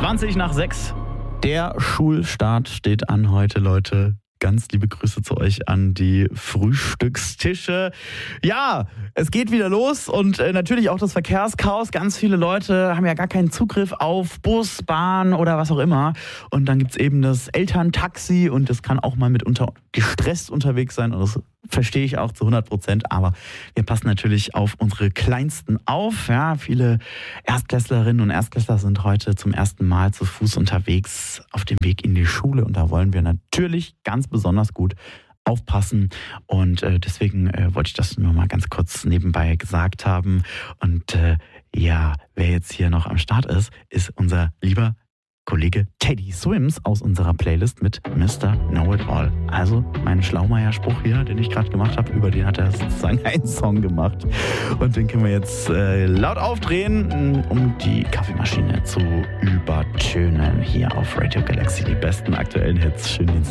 5:20. Der Schulstart steht an heute, Leute. Ganz liebe Grüße zu euch an die Frühstückstische. Ja, es geht wieder los und natürlich auch das Verkehrschaos. Ganz viele Leute haben ja gar keinen Zugriff auf Bus, Bahn oder was auch immer. Und dann gibt's eben das Elterntaxi und das kann auch mal mitunter gestresst unterwegs sein. Und das verstehe ich auch zu 100%. Aber wir passen natürlich auf unsere Kleinsten auf. Ja, viele Erstklässlerinnen und Erstklässler sind heute zum ersten Mal zu Fuß unterwegs auf dem Weg in die Schule. Und da wollen wir natürlich ganz besonders gut aufpassen. Und deswegen wollte ich das nur mal ganz kurz nebenbei gesagt haben. Und ja, wer jetzt hier noch am Start ist unser lieber Kollege Teddy Swims aus unserer Playlist mit Mr. Know-It-All. Also mein Schlaumeier-Spruch hier, den ich gerade gemacht habe, über den hat er sozusagen einen Song gemacht. Und den können wir jetzt laut aufdrehen, um die Kaffeemaschine zu übertönen. Hier auf Radio Galaxy die besten aktuellen Hits. Schönen Dienstag.